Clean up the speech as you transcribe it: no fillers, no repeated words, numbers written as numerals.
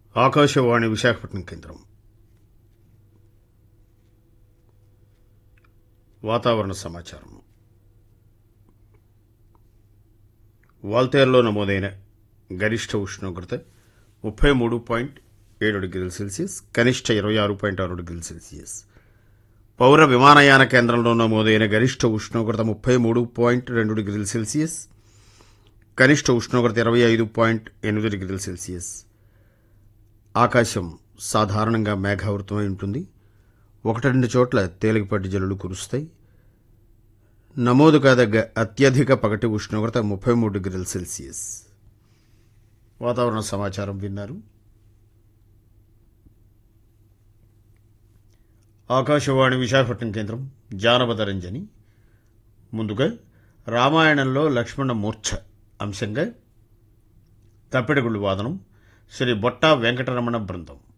ఆకాశవాణి విశాఖపట్నం కేంద్రం. వాతావరణ సమాచారం. వాల్తేరులో నమోదైన గరిష్ట ఉష్ణోగ్రత 33.7 డిగ్రీల సెల్సియస్, కనిష్ట 26.6 డిగ్రీల సెల్సియస్. పౌర విమానయాన కేంద్రంలో నమోదైన గరిష్ట ఉష్ణోగ్రత 33.2 డిగ్రీల సెల్సియస్, కనిష్ట ఉష్ణోగ్రత 25.8 డిగ్రీల సెల్సియస్. ఆకాశం సాధారణంగా మేఘావృతమై ఉంటుంది. 1-2 చోట్ల తేలికపాటి జల్లులు కురుస్తాయి. నమోదు కాదగ్గ అత్యధిక పగటి ఉష్ణోగ్రత 33 డిగ్రీల సెల్సియస్. వాతావరణ సమాచారం విన్నారు. ఆకాశవాణి విశాఖపట్నం కేంద్రం. జానపద రంజని. ముందుగా రామాయణంలో లక్ష్మణ మూర్ఛ అంశంగా తప్పెటగుళ్ళు వాదనం శ్రీ బొట్టా వెంకటరమణ బృందం.